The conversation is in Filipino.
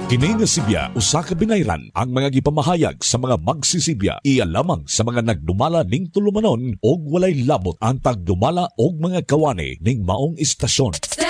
Kini nga Sibya usa ka binayran ang mga gipamahayag sa mga magsisibya iya lamang sa mga nagdumala ning tulumanon og walay labot ang tagdumala og mga kawani ning maong istasyon.